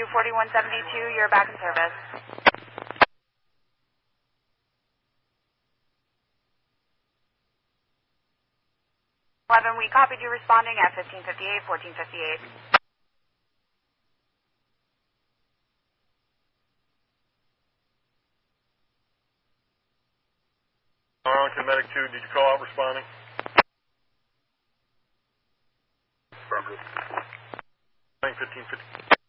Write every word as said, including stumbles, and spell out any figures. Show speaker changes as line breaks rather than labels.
W forty-one seventy-two, you're back in service. eleven, we copied you responding at fifteen fifty-eight, fourteen fifty-eight.
Arlington Medic two, did you call out responding?
Affirmative.
fifteen fifty.